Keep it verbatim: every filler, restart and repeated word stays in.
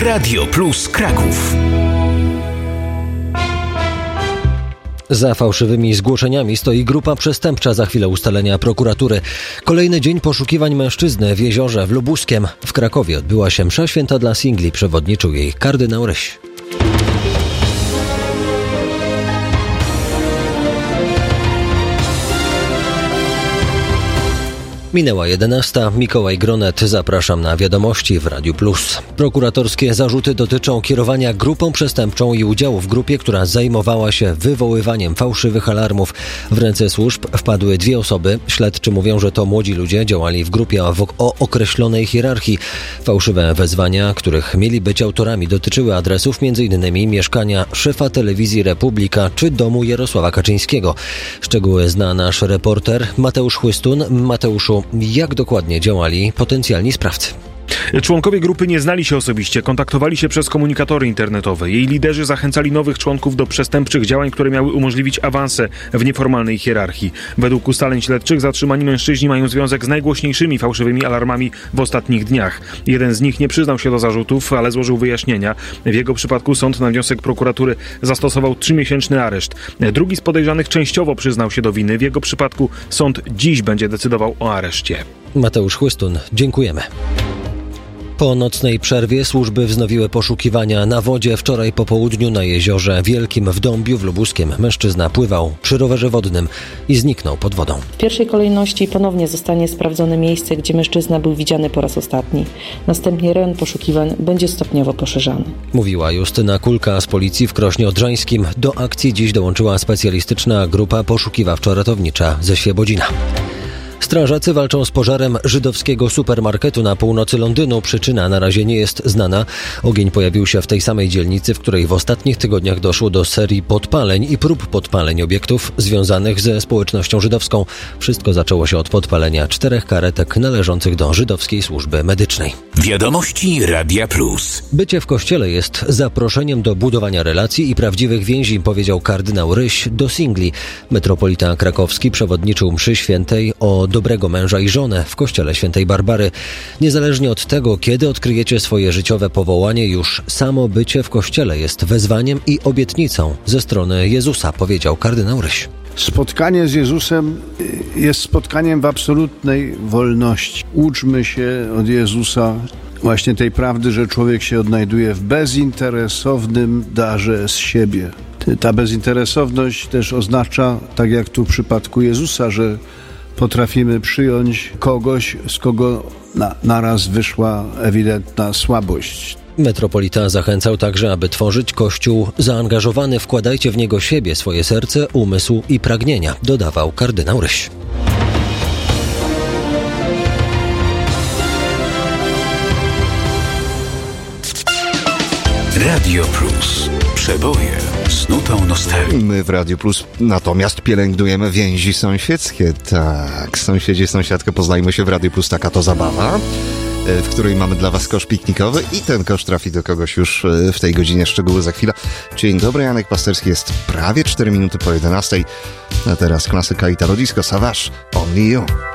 Radio Plus Kraków. Za fałszywymi zgłoszeniami stoi grupa przestępcza. Za chwilę ustalenia prokuratury. Kolejny dzień poszukiwań mężczyzny w Jeziorze w Lubuskiem. W Krakowie odbyła się msza święta dla singli. Przewodniczył jej kardynał Ryś. Minęła jedenasta. Mikołaj Gronet. Zapraszam na wiadomości w Radiu Plus. Prokuratorskie zarzuty dotyczą kierowania grupą przestępczą i udziału w grupie, która zajmowała się wywoływaniem fałszywych alarmów. W ręce służb wpadły dwie osoby. Śledczy mówią, że to młodzi ludzie działali w grupie o, o określonej hierarchii. Fałszywe wezwania, których mieli być autorami, dotyczyły adresów m.in. mieszkania szefa telewizji Republika czy domu Jarosława Kaczyńskiego. Szczegóły zna nasz reporter Mateusz Chłystun. Mateuszu, jak dokładnie działali potencjalni sprawcy? Członkowie grupy nie znali się osobiście, kontaktowali się przez komunikatory internetowe. Jej liderzy zachęcali nowych członków do przestępczych działań, które miały umożliwić awanse w nieformalnej hierarchii. Według ustaleń śledczych zatrzymani mężczyźni mają związek z najgłośniejszymi fałszywymi alarmami w ostatnich dniach. Jeden z nich nie przyznał się do zarzutów, ale złożył wyjaśnienia. W jego przypadku sąd na wniosek prokuratury zastosował trzymiesięczny areszt. Drugi z podejrzanych częściowo przyznał się do winy. W jego przypadku sąd dziś będzie decydował o areszcie. Mateusz Chłystun, dziękujemy. Po nocnej przerwie służby wznowiły poszukiwania na wodzie. Wczoraj po południu na jeziorze Wielkim w Dąbiu w Lubuskiem mężczyzna pływał przy rowerze wodnym i zniknął pod wodą. W pierwszej kolejności ponownie zostanie sprawdzone miejsce, gdzie mężczyzna był widziany po raz ostatni. Następnie rejon poszukiwań będzie stopniowo poszerzany. Mówiła Justyna Kulka z policji w Krośnie Odrzańskim. Do akcji dziś dołączyła specjalistyczna grupa poszukiwawczo-ratownicza ze Świebodzina. Strażacy walczą z pożarem żydowskiego supermarketu na północy Londynu. Przyczyna na razie nie jest znana. Ogień pojawił się w tej samej dzielnicy, w której w ostatnich tygodniach doszło do serii podpaleń i prób podpaleń obiektów związanych ze społecznością żydowską. Wszystko zaczęło się od podpalenia czterech karetek należących do żydowskiej służby medycznej. Wiadomości Radia Plus. Bycie w kościele jest zaproszeniem do budowania relacji i prawdziwych więzi, powiedział kardynał Ryś do singli. Metropolita krakowski przewodniczył mszy świętej o dobrego męża i żonę w kościele świętej Barbary. Niezależnie od tego, kiedy odkryjecie swoje życiowe powołanie, już samo bycie w kościele jest wezwaniem i obietnicą ze strony Jezusa, powiedział kardynał Ryś. Spotkanie z Jezusem jest spotkaniem w absolutnej wolności. Uczmy się od Jezusa właśnie tej prawdy, że człowiek się odnajduje w bezinteresownym darze z siebie. Ta bezinteresowność też oznacza, tak jak tu w przypadku Jezusa, że potrafimy przyjąć kogoś, z kogo na, naraz wyszła ewidentna słabość. Metropolita zachęcał także, aby tworzyć kościół zaangażowany. Wkładajcie w niego siebie, swoje serce, umysł i pragnienia, dodawał kardynał Ryś. Radio Plus. Przeboje z nutą nostalgii. My w Radio Plus natomiast pielęgnujemy więzi sąsiedzkie. Tak, sąsiedzi, sąsiadkę, poznajmy się w Radio Plus. Taka to zabawa, w której mamy dla was kosz piknikowy i ten kosz trafi do kogoś już w tej godzinie. Szczegóły za chwilę. Dzień dobry, Janek Pasterski, jest prawie cztery minuty po jedenastej. A teraz klasyka Italo Disco, Savage, Only You.